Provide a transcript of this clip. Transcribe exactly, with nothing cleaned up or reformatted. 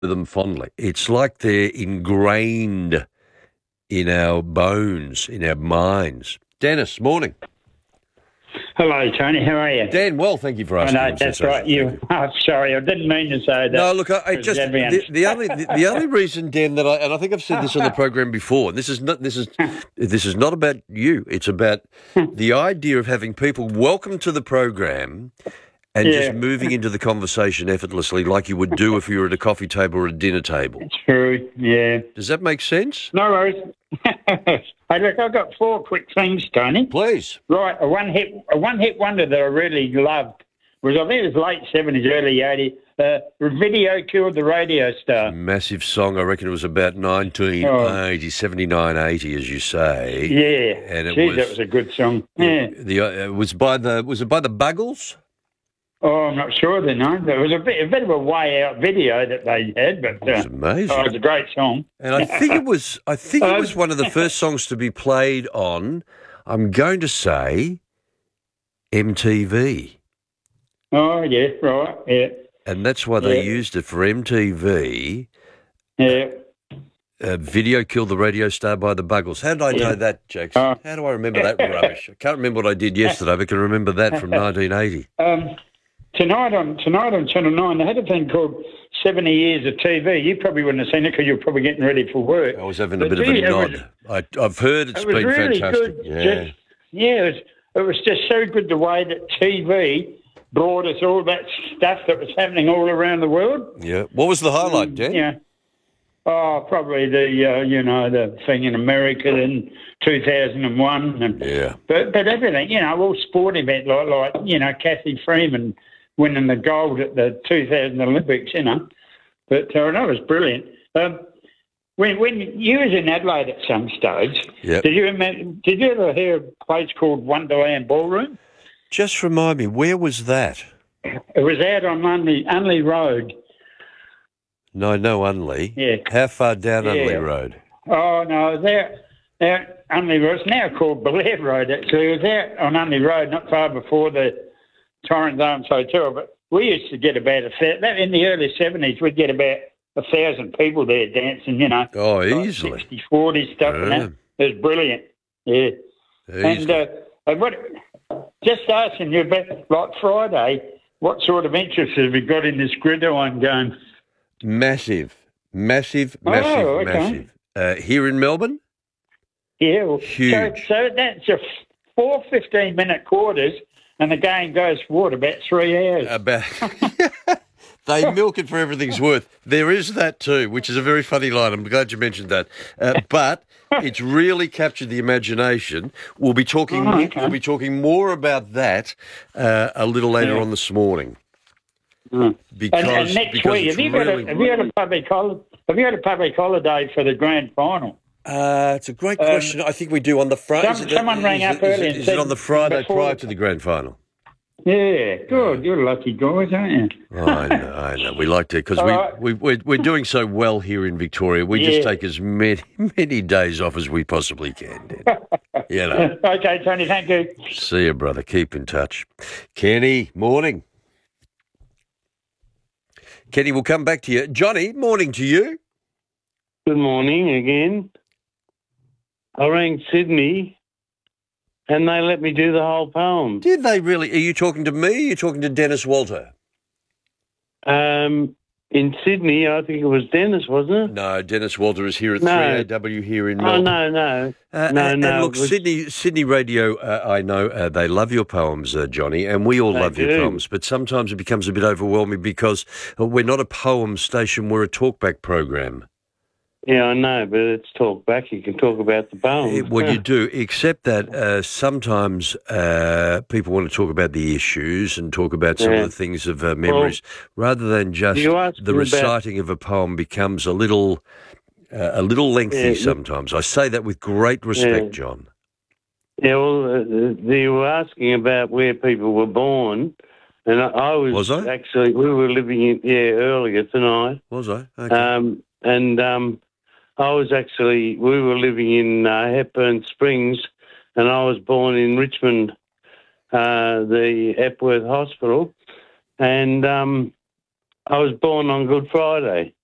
them fondly. It's like they're ingrained in our bones, in our minds. Dennis, morning. Hello, Tony. How are you? Dan, well, thank you for asking. I know, that's right. You. Oh, sorry, I didn't mean to say that. No, look, I, I just the, the only the, the only reason, Dan, that I and I think I've said this on the program before. And this is not this is this is not about you. It's about the idea of having people welcome to the program and Yeah. just moving into the conversation effortlessly, like you would do if you were at a coffee table or a dinner table. It's true, yeah. Does that make sense? No worries. Hey, look, I've got four quick things, Tony. Please. Right, a one-hit a one-hit wonder that I really loved was, I think it was late seventies, early eighties, uh, Video Killed the Radio Star. Massive song. I reckon it was about nineteen eighty, seventy-nine, eighty, as you say. Yeah, And it Jeez, was, that was a good song. Yeah. The, uh, it was by the was it by the Buggles? Oh, I'm not sure the name. It was a bit, a bit of a way out video that they had, but uh, It's amazing. oh, it was a great song. And I think it was I think it was one of the first songs to be played on, I'm going to say, M T V. Oh, yeah, right, yeah. And that's why they Yeah. used it for M T V. Yeah. Uh, Video Killed the Radio Star by the Buggles. How did I know Yeah. that, Jackson? Uh, How do I remember that rubbish? I can't remember what I did yesterday, but I can remember that from nineteen eighty. Um, tonight on tonight on Channel nine, they had a thing called seventy Years of T V. You probably wouldn't have seen it because you were probably getting ready for work. I was having a But bit of gee, a it nod. was- I, I've heard it's It was been really fantastic. good. Yeah. Just, yeah, it was, it was just so good the way that T V brought us all that stuff that was happening all around the world. Yeah. What was the highlight, Dan? Yeah. Oh, probably the uh, you know the thing in America in two thousand one, and Yeah. but but everything, you know, all sport event like like you know Kathy Freeman winning the gold at the two thousand Olympics, you know. But uh, that was brilliant. Um, when when you was in Adelaide at some stage, Yep. did you remember, did you ever hear a place called Wonderland Ballroom? Just remind me, where was that? It was out on Unley, Unley Road. No, no, Unley. Yeah. How far down Yeah. Unley Road? Oh, no, it was out, out Unley Road. It's now called Blair Road, actually. It was out on Unley Road, not far before the Torrens Arms Hotel. But we used to get about a thousand, in the early seventies, we'd get about a thousand people there dancing, you know. Oh, like easily. sixty, forty stuff and Yeah. that. It was brilliant. Yeah. And, Easily. uh, and what, just asking you about, like Friday, what sort of interest have you got in this gridiron game? Massive, massive, Oh, massive, okay. massive. Uh, here in Melbourne? Yeah, well, Huge. So, so that's a four fifteen-minute quarters, and the game goes for what, about three hours? About they milk it for everything's worth. There is that too, which is a very funny line. I'm glad you mentioned that. Uh, but it's really captured the imagination. We'll be talking. Oh, okay. We'll be talking more about that uh, a little later Yeah. on this morning. Mm. Because, and, and next because week, it's have you, got really, a, have you had a public holiday? Have you had a public holiday for the grand final? Uh, it's a great question. I think we do on the Friday. some- someone rang up is, earlier Is, and is it said on the Friday before- prior to the grand final? Yeah, good. You're lucky guys, aren't you? Oh, I know, I know. We like to because All we, right. we we're, we're doing so well here in Victoria. We just Yeah. take as many many days off as we possibly can. Dan. You know. Okay, Tony, thank you. See you, brother. Keep in touch. Kenny, morning. Kenny, we'll come back to you. Johnny, morning to you. Good morning again. I rang Sydney and they let me do the whole poem. Did they really? Are you talking to me? Or are you talking to Dennis Walter? Um, in Sydney, I think it was Dennis, wasn't it? No, Dennis Walter is here at No. three A W here in Oh, Melbourne. no, no. Uh, no, and, no. and look, it was- Sydney, Sydney Radio, uh, I know uh, they love your poems, uh, Johnny, and we all They love your do. poems, but sometimes it becomes a bit overwhelming because uh, we're not a poem station, we're a talkback program. Yeah, I know, but it's talk back. You can talk about the poem. Uh, well, you do, except that uh, sometimes uh, people want to talk about the issues and talk about some Yeah. of the things of uh, memories, rather than just you ask the me about- reciting of a poem becomes a little, uh, a little lengthy Yeah, look- sometimes. I say that with great respect, Yeah. John. Yeah, well, uh, they were asking about where people were born, and I, I was, Was I? actually, we were living in, yeah, earlier tonight. Was I? Okay. Um, and um, I was actually, we were living in uh, Hepburn Springs, and I was born in Richmond, uh, the Epworth Hospital, and um, I was born on Good Friday.